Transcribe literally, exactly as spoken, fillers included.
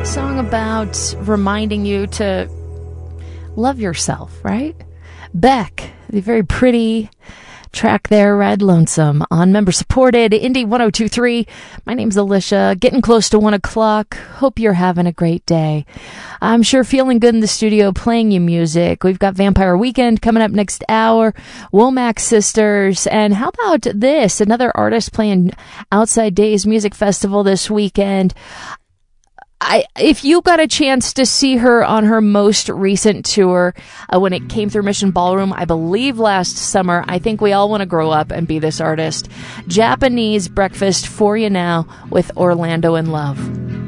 Song about reminding you to love yourself, right? Beck, the very pretty track there, Ride Lonesome, on member-supported Indie one oh two point three. My name's Alicia, getting close to one o'clock. Hope you're having a great day. I'm sure feeling good in the studio playing you music. We've got Vampire Weekend coming up next hour, Womack Sisters, and how about this? Another artist playing Outside Days Music Festival this weekend. I, if you got a chance to see her on her most recent tour, uh, when it came through Mission Ballroom, I believe last summer, I think we all want to grow up and be this artist. Japanese Breakfast for you now with Orlando in Love.